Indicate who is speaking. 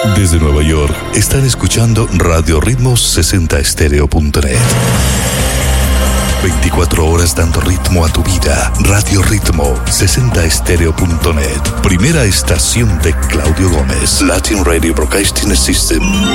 Speaker 1: Desde Nueva York están escuchando Radio Ritmo 60estéreo.net. 24 horas dando ritmo a tu vida. Radio Ritmo 60estéreo.net. Primera estación de Claudio Gómez. Latin Radio Broadcasting System.